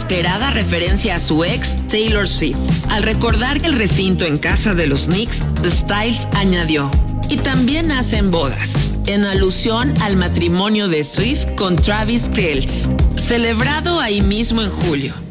inesperada referencia a su ex, Taylor Swift. Al recordar el recinto en casa de los Knicks, Styles añadió: y también hacen bodas, en alusión al matrimonio de Swift con Travis Kelce, celebrado ahí mismo en julio.